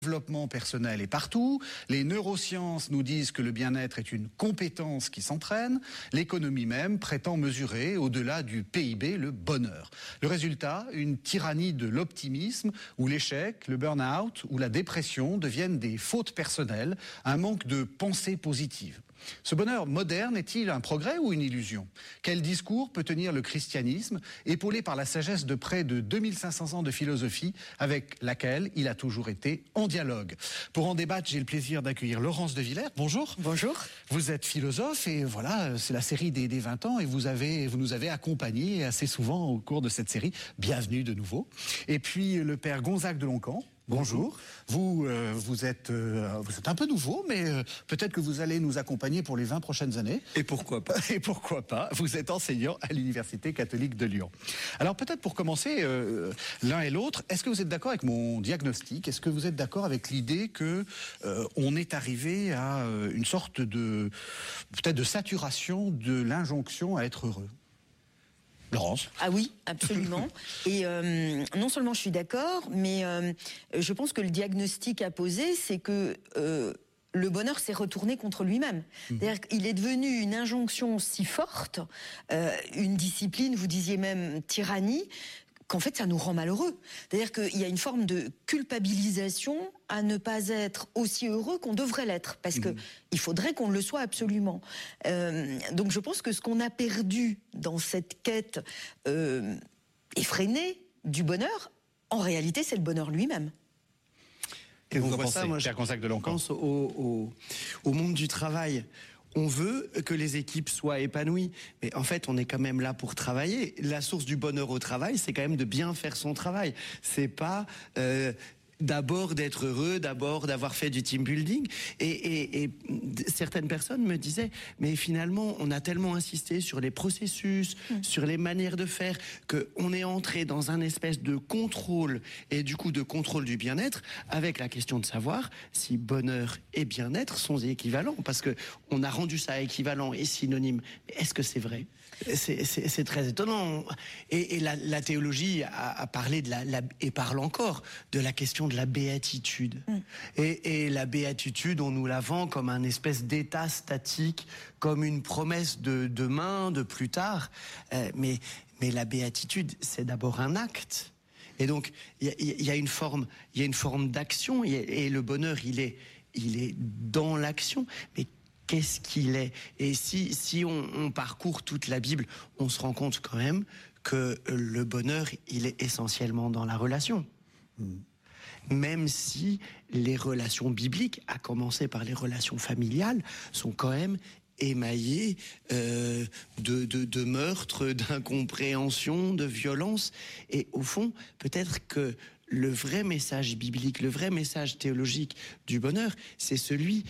développement personnel est partout, les neurosciences nous disent que le bien-être est une compétence qui s'entraîne, l'économie même prétend mesurer, au-delà du PIB, le bonheur. Le résultat, une tyrannie de l'optimisme où l'échec, le burn-out ou la dépression deviennent des fautes personnelles, un manque de pensée positive. Ce bonheur moderne est-il un progrès ou une illusion? Quel discours peut tenir le christianisme, épaulé par la sagesse de près de 2500 ans de philosophie avec laquelle il a toujours été en dialogue? Pour en débattre, j'ai le plaisir d'accueillir Laurence de Villers. Bonjour. Bonjour. Vous êtes philosophe et voilà, c'est la série des 20 ans et vous nous avez accompagnés assez souvent au cours de cette série. Bienvenue de nouveau. Et puis le père Gonzague de Loncan. Bonjour. Vous êtes un peu nouveau, mais peut-être que vous allez nous accompagner pour les 20 prochaines années. Et pourquoi pas? Et pourquoi pas? Vous êtes enseignant à l'Université catholique de Lyon. Alors peut-être pour commencer, l'un et l'autre, est-ce que vous êtes d'accord avec mon diagnostic? Est-ce que vous êtes d'accord avec l'idée que on est arrivé à une sorte de peut-être de saturation de l'injonction à être heureux? Laurence. Ah oui, absolument. Et non seulement je suis d'accord, mais je pense que le diagnostic à poser, c'est que le bonheur s'est retourné contre lui-même. C'est-à-dire qu'il est devenu une injonction si forte, une discipline, vous disiez même tyrannie, qu'en fait, ça nous rend malheureux. C'est-à-dire qu'il y a une forme de culpabilisation à ne pas être aussi heureux qu'on devrait l'être, parce que il faudrait qu'on le soit absolument. Donc je pense que ce qu'on a perdu dans cette quête effrénée du bonheur, en réalité, c'est le bonheur lui-même. Et on voit ça, moi, je pense au monde du travail. On veut que les équipes soient épanouies, mais en fait, on est quand même là pour travailler. La source du bonheur au travail, c'est quand même de bien faire son travail. C'est pas d'abord d'être heureux, d'abord d'avoir fait du team building. Et certaines personnes me disaient, mais finalement, on a tellement insisté sur les processus, sur les manières de faire, qu'on est entré dans un espèce de contrôle, et du coup de contrôle du bien-être, avec la question de savoir si bonheur et bien-être sont équivalents, parce que on a rendu ça équivalent et synonyme. Est-ce que c'est vrai? C'est très étonnant. Et la théologie a parlé et parle encore de la question de la béatitude. Et la béatitude, on nous la vend comme un espèce d'état statique, comme une promesse de demain, de plus tard. Mais la béatitude, c'est d'abord un acte. Et donc, il y a une forme d'action, et le bonheur, il est dans l'action. Mais qu'est-ce qu'il est? Et si on parcourt toute la Bible, on se rend compte quand même que le bonheur, il est essentiellement dans la relation. Même si les relations bibliques, à commencer par les relations familiales, sont quand même émaillées de meurtres, d'incompréhension, de violence. Et au fond, peut-être que le vrai message biblique, le vrai message théologique du bonheur, c'est celui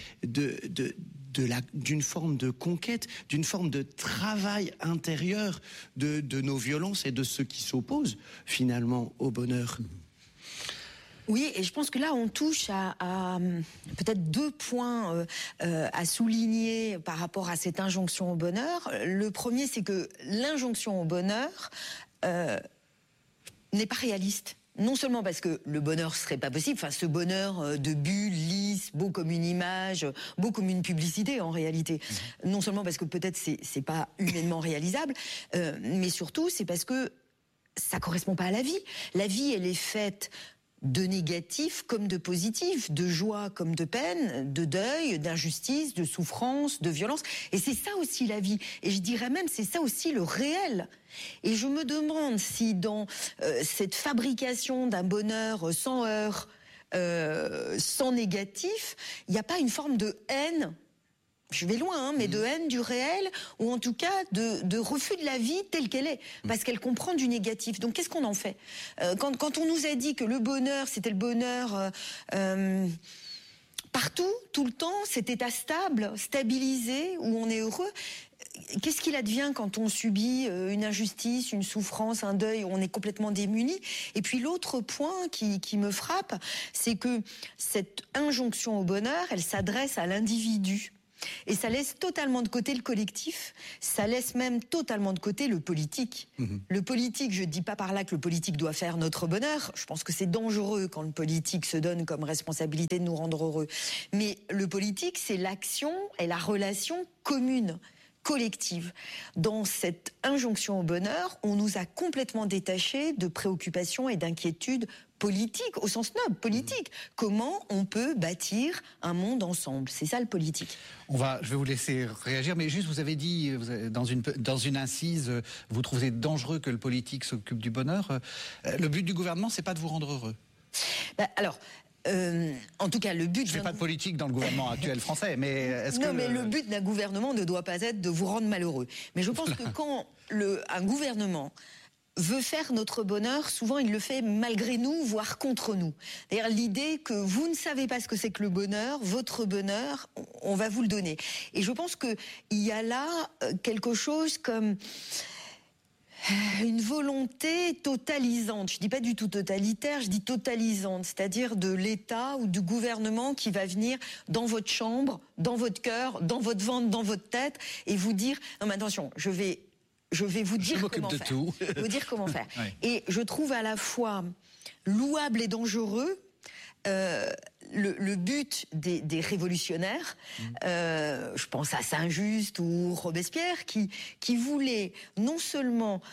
d'une forme de conquête, d'une forme de travail intérieur de nos violences et de ceux qui s'opposent finalement au bonheur. Oui, et je pense que là, on touche à peut-être deux points à souligner par rapport à cette injonction au bonheur. Le premier, c'est que l'injonction au bonheur n'est pas réaliste. Non seulement parce que le bonheur serait pas possible, enfin ce bonheur de bulle, lisse, beau comme une image, beau comme une publicité en réalité. Non seulement parce que peut-être c'est pas humainement réalisable, mais surtout c'est parce que ça correspond pas à la vie. La vie, elle est faite de négatif comme de positif, de joie comme de peine, de deuil, d'injustice, de souffrance, de violence. Et c'est ça aussi la vie. Et je dirais même, c'est ça aussi le réel. Et je me demande si dans cette fabrication d'un bonheur sans heurts, sans négatif, il n'y a pas une forme de haine. Je vais loin, mais de haine du réel, ou en tout cas de refus de la vie telle qu'elle est, parce qu'elle comprend du négatif. Donc qu'est-ce qu'on en fait? Quand on nous a dit que le bonheur, c'était le bonheur partout, tout le temps, cet état stable, stabilisé, où on est heureux, qu'est-ce qu'il advient quand on subit une injustice, une souffrance, un deuil, où on est complètement démuni? Et puis l'autre point qui me frappe, c'est que cette injonction au bonheur, elle s'adresse à l'individu. Et ça laisse totalement de côté le collectif, ça laisse même totalement de côté le politique. Le politique, je ne dis pas par là que le politique doit faire notre bonheur, je pense que c'est dangereux quand le politique se donne comme responsabilité de nous rendre heureux. Mais le politique, c'est l'action et la relation commune, collective. Dans cette injonction au bonheur, on nous a complètement détachés de préoccupations et d'inquiétudes politiques, au sens noble, politique. Comment on peut bâtir un monde ensemble? C'est ça le politique. Je vais vous laisser réagir, mais juste, vous avez dit, dans une incise, vous trouvez dangereux que le politique s'occupe du bonheur. Le but du gouvernement, c'est pas de vous rendre heureux. En tout cas, le but... Je ne fais pas de politique dans le gouvernement actuel français, mais est-ce que... Non, mais le but d'un gouvernement ne doit pas être de vous rendre malheureux. Mais je pense que quand un gouvernement veut faire notre bonheur, souvent il le fait malgré nous, voire contre nous. D'ailleurs, l'idée que vous ne savez pas ce que c'est que le bonheur, votre bonheur, on va vous le donner. Et je pense qu'il y a là quelque chose comme... une volonté totalisante, je dis pas du tout totalitaire, je dis totalisante, c'est-à-dire de l'État ou du gouvernement qui va venir dans votre chambre, dans votre cœur, dans votre ventre, dans votre tête, et vous dire, non mais attention, je vais vous dire comment faire. Tout. Vous dire comment faire. Ouais. Et je trouve à la fois louable et dangereux le but des révolutionnaires, je pense à Saint-Just ou Robespierre, qui voulaient non seulement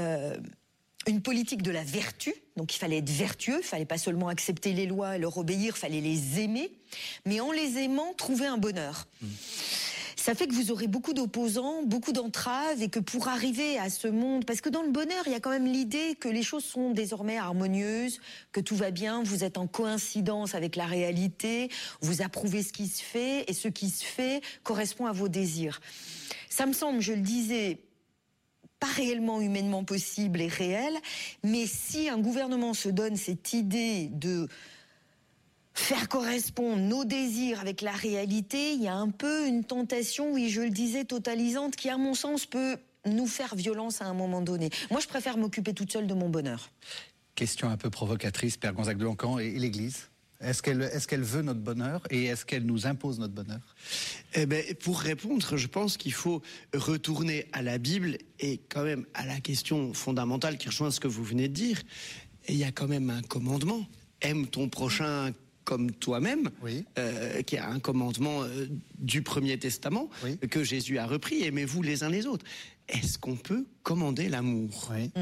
une politique de la vertu, donc il fallait être vertueux, il fallait pas seulement accepter les lois et leur obéir, il fallait les aimer, mais en les aimant, trouver un bonheur. Ça fait que vous aurez beaucoup d'opposants, beaucoup d'entraves, et que pour arriver à ce monde... Parce que dans le bonheur, il y a quand même l'idée que les choses sont désormais harmonieuses, que tout va bien, vous êtes en coïncidence avec la réalité, vous approuvez ce qui se fait, et ce qui se fait correspond à vos désirs. Ça me semble, je le disais, pas réellement humainement possible et réel, mais si un gouvernement se donne cette idée de... faire correspondre nos désirs avec la réalité, il y a un peu une tentation, oui, je le disais, totalisante, qui, à mon sens, peut nous faire violence à un moment donné. Moi, je préfère m'occuper toute seule de mon bonheur. Question un peu provocatrice, Père Gonzague de Lancamp, et l'Église? Est-ce qu'elle veut notre bonheur et est-ce qu'elle nous impose notre bonheur? Pour répondre, je pense qu'il faut retourner à la Bible et quand même à la question fondamentale qui rejoint ce que vous venez de dire. Et il y a quand même un commandement. Aime ton prochain comme toi-même, oui. Qui est un commandement du Premier Testament, oui, que Jésus a repris, aimez-vous les uns les autres. Est-ce qu'on peut commander l'amour? Oui.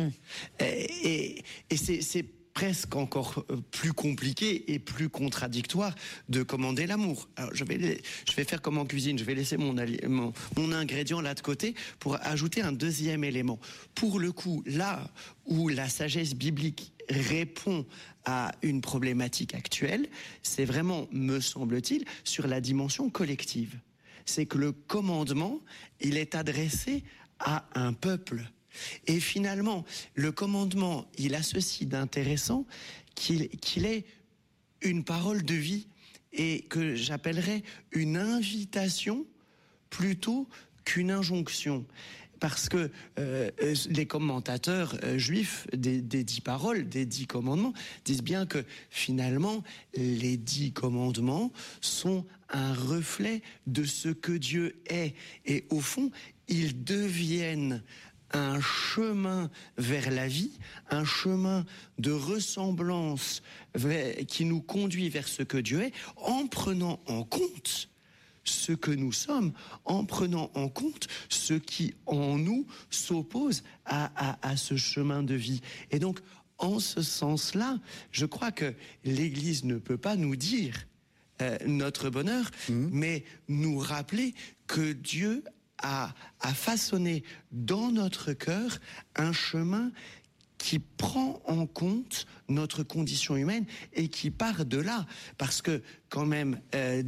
Et c'est presque encore plus compliqué et plus contradictoire de commander l'amour. Alors je vais faire comme en cuisine, je vais laisser mon ingrédient là de côté pour ajouter un deuxième élément. Pour le coup, là où la sagesse biblique répond à une problématique actuelle, c'est vraiment, me semble-t-il, sur la dimension collective. C'est que le commandement, il est adressé à un peuple. Et finalement, le commandement, il a ceci d'intéressant qu'il est une parole de vie et que j'appellerais une invitation plutôt qu'une injonction. Parce que les commentateurs juifs des 10 paroles, des 10 commandements, disent bien que finalement, les 10 commandements sont un reflet de ce que Dieu est. Et au fond, ils deviennent un chemin vers la vie, un chemin de ressemblance qui nous conduit vers ce que Dieu est, en prenant en compte ce que nous sommes, en prenant en compte ce qui en nous s'oppose à ce chemin de vie. Et donc, en ce sens-là, je crois que l'Église ne peut pas nous dire notre bonheur, mais nous rappeler que Dieu a façonné dans notre cœur un chemin qui prend en compte notre condition humaine et qui part de là. Parce que quand même,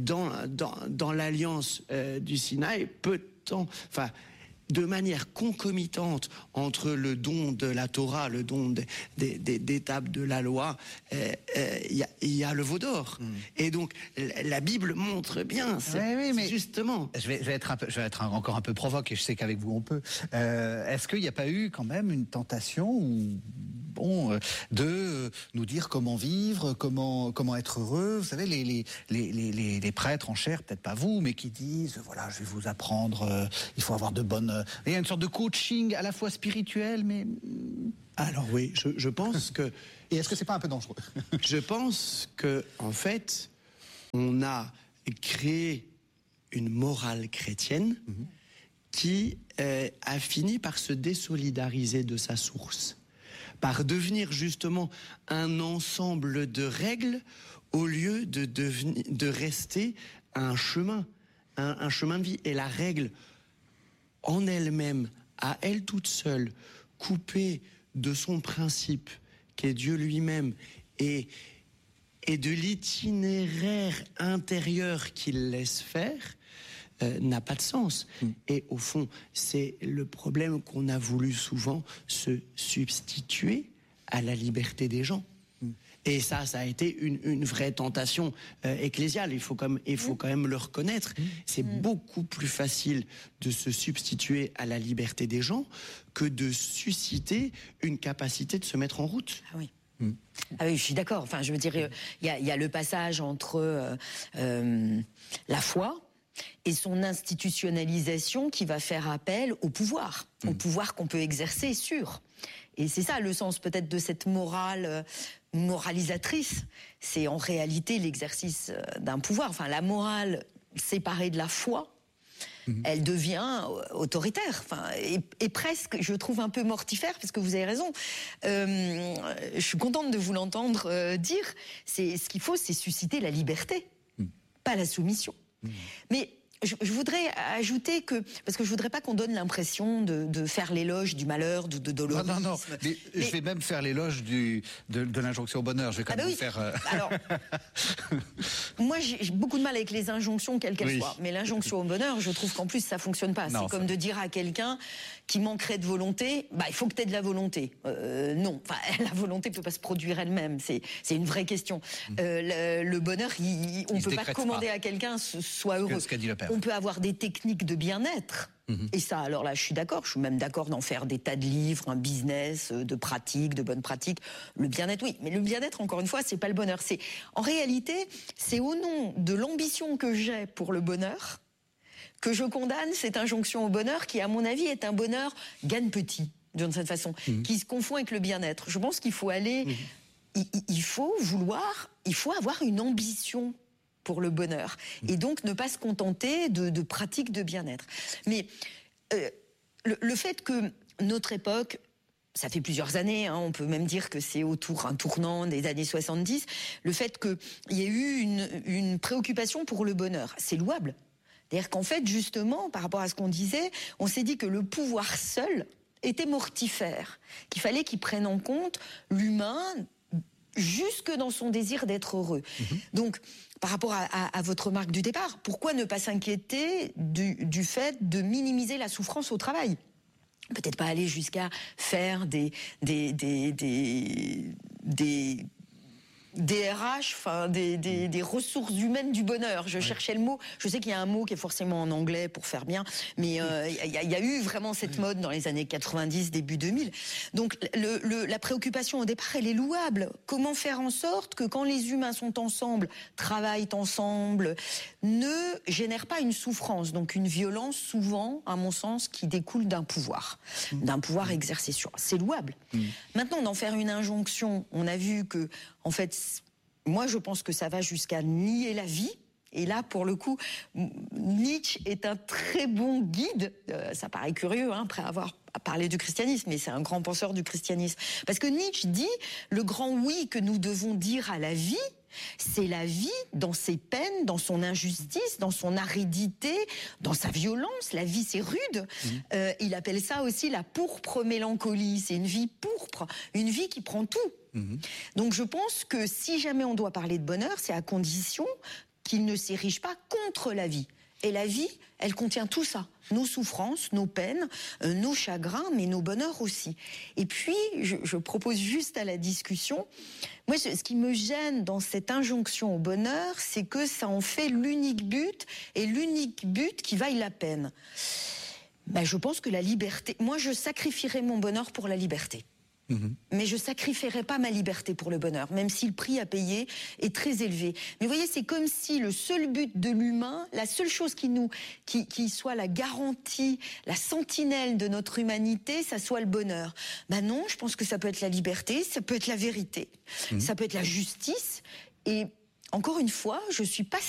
dans l'alliance du Sinaï, peu de temps... de manière concomitante entre le don de la Torah, le don des tables de la loi, il y a le veau d'or. Et donc, la Bible montre bien, mais justement... Je vais être encore un peu provoque, et je sais qu'avec vous on peut. Est-ce qu'il n'y a pas eu quand même une tentation ou de nous dire comment vivre, comment être heureux. Vous savez, les prêtres en chair, peut-être pas vous, mais qui disent, voilà, je vais vous apprendre, il faut avoir de bonnes... Il y a une sorte de coaching à la fois spirituel, mais... Alors oui, je pense que... Et est-ce que c'est pas un peu dangereux? Je pense que, en fait, on a créé une morale chrétienne qui a fini par se désolidariser de sa source, par devenir justement un ensemble de règles au lieu de rester un chemin de vie. Et la règle en elle-même, à elle toute seule, coupée de son principe, qui est Dieu lui-même, et de l'itinéraire intérieur qu'il laisse faire, n'a pas de sens. Et au fond, c'est le problème qu'on a voulu souvent se substituer à la liberté des gens. Et ça a été une vraie tentation ecclésiale. Il faut quand même le reconnaître. C'est beaucoup plus facile de se substituer à la liberté des gens que de susciter une capacité de se mettre en route. Ah oui. Ah oui, je suis d'accord. Enfin, je veux dire, il y a le passage entre la foi et son institutionnalisation qui va faire appel au pouvoir qu'on peut exercer sur. Et c'est ça le sens peut-être de cette morale moralisatrice. C'est en réalité l'exercice d'un pouvoir. Enfin, la morale séparée de la foi, elle devient autoritaire, enfin, et presque, je trouve, un peu mortifère, parce que vous avez raison. Je suis contente de vous l'entendre dire. Ce qu'il faut, c'est susciter la liberté, pas la soumission. Mais je voudrais ajouter que, parce que je voudrais pas qu'on donne l'impression de faire l'éloge du malheur, de dolorisme. Non. Mais je vais même faire l'éloge de l'injonction au bonheur. Je vais quand même faire... Alors, moi, j'ai beaucoup de mal avec les injonctions, quelles qu'elles soient. Mais l'injonction au bonheur, je trouve qu'en plus, ça fonctionne pas. C'est comme de dire à quelqu'un qui manquerait de volonté, il faut que tu aies de la volonté. Non, enfin, la volonté peut pas se produire elle-même. C'est une vraie question. Le bonheur, on peut pas commander à quelqu'un soit heureux. Ce qu'a dit le père. On peut avoir des techniques de bien-être. Et ça, alors là, je suis d'accord. Je suis même d'accord d'en faire des tas de livres, un business, de pratiques, de bonnes pratiques. Le bien-être, oui. Mais le bien-être, encore une fois, c'est pas le bonheur. En réalité, c'est au nom de l'ambition que j'ai pour le bonheur que je condamne cette injonction au bonheur qui, à mon avis, est un bonheur gagne petit, d'une certaine façon, qui se confond avec le bien-être. Je pense qu'il faut aller... Il faut avoir une ambition pour le bonheur. Et donc, ne pas se contenter de pratiques de bien-être. Mais le fait que notre époque, ça fait plusieurs années, on peut même dire que c'est un tournant des années 70, le fait qu'il y ait eu une préoccupation pour le bonheur, c'est louable. C'est-à-dire qu'en fait, justement, par rapport à ce qu'on disait, on s'est dit que le pouvoir seul était mortifère, qu'il fallait qu'il prenne en compte l'humain jusque dans son désir d'être heureux. Donc, par rapport à votre remarque du départ, pourquoi ne pas s'inquiéter du fait de minimiser la souffrance au travail ? Peut-être pas aller jusqu'à faire des DRH, enfin des ressources humaines du bonheur. Je cherchais le mot. Je sais qu'il y a un mot qui est forcément en anglais pour faire bien, mais il y a eu vraiment cette mode dans les années 90, début 2000. Donc la préoccupation au départ, elle est louable. Comment faire en sorte que quand les humains sont ensemble, travaillent ensemble, ne génèrent pas une souffrance, donc une violence souvent, à mon sens, qui découle d'un pouvoir exercé sur. C'est louable. Maintenant, d'en faire une injonction, on a vu que en fait, moi, je pense que ça va jusqu'à nier la vie. Et là, pour le coup, Nietzsche est un très bon guide. Ça paraît curieux, après avoir parlé du christianisme, mais c'est un grand penseur du christianisme. Parce que Nietzsche dit, le grand oui que nous devons dire à la vie, c'est la vie dans ses peines, dans son injustice, dans son aridité, dans sa violence. La vie, c'est rude. Il appelle ça aussi la pourpre mélancolie. C'est une vie pourpre, une vie qui prend tout. Donc je pense que si jamais on doit parler de bonheur, c'est à condition qu'il ne s'érige pas contre la vie. Et la vie, elle contient tout ça. Nos souffrances, nos peines, nos chagrins, mais nos bonheurs aussi. Et puis, je propose juste à la discussion, moi, ce qui me gêne dans cette injonction au bonheur, c'est que ça en fait l'unique but, et l'unique but qui vaille la peine. Je pense que la liberté... Moi, je sacrifierais mon bonheur pour la liberté. mais je sacrifierai pas ma liberté pour le bonheur, même si le prix à payer est très élevé. Mais vous voyez, c'est comme si le seul but de l'humain, la seule chose qui soit la garantie, la sentinelle de notre humanité, ça soit le bonheur. Ben non, je pense que ça peut être la liberté, ça peut être la vérité, ça peut être la justice. Et encore une fois, je suis pas